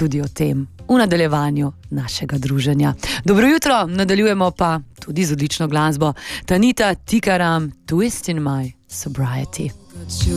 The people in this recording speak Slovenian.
tudi o tem v nadaljevanju našega druženja. Dobro jutro, nadaljujemo pa tudi z odlično glasbo. Tanita Tikaram, Twist in My Sobriety.